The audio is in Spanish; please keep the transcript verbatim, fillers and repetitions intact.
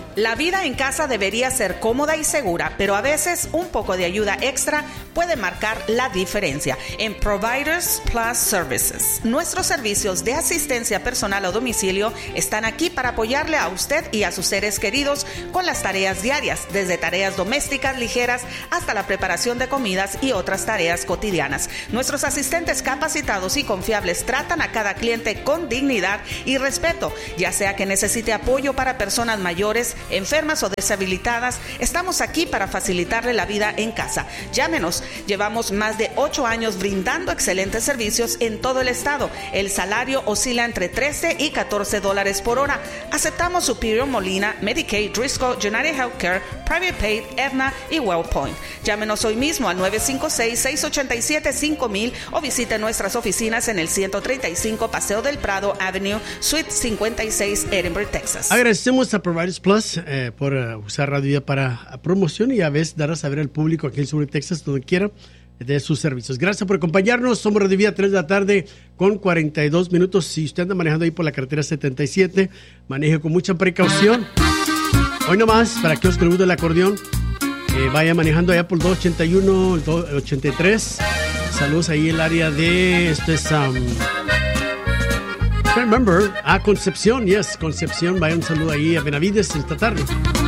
La vida en casa debería ser cómoda y segura, pero a veces un poco de ayuda extra puede marcar la diferencia. En Providers Plus Services, nuestros servicios de asistencia personal a domicilio están aquí para apoyarle a usted y a sus seres queridos con las tareas diarias, desde tareas domésticas ligeras hasta la preparación de comidas y otras tareas cotidianas. Nuestros asistentes capacitados y confiables tratan a cada cliente con dignidad y respeto, ya sea que necesite apoyo para personas mayores, enfermas o deshabilitadas. Estamos aquí para facilitarle la vida en casa. Llámenos. Llevamos más de ocho años brindando excelentes servicios en todo el estado. El salario oscila entre trece y catorce dólares por hora. Aceptamos Superior, Molina, Medicaid, Driscoll, United Healthcare, Private Pay, Aetna y WellPoint. Llámenos hoy mismo al nueve cinco seis, seis ocho siete, cinco mil o visite nuestras oficinas en el ciento treinta y cinco Paseo del Prado Avenue, Suite cincuenta y seis, Edinburgh, Texas. Agradecemos a Providers Plus eh, por uh, usar Radio para uh, promoción y a veces dar a saber al público aquí en el sur de Texas, donde quiera, de sus servicios. Gracias por acompañarnos. Somos Radio Vida, tres de la tarde con cuarenta y dos minutos. Si usted anda manejando ahí por la carretera setenta y siete, maneje con mucha precaución. Hoy nomás, para que os guste el acordeón, eh, vaya manejando allá por el dos ochenta y uno, el dos ochenta y tres. Saludos ahí en el área de... Esto es... Um, remember, a Concepción, yes, Concepción. Vaya un saludo ahí a Benavides esta tarde.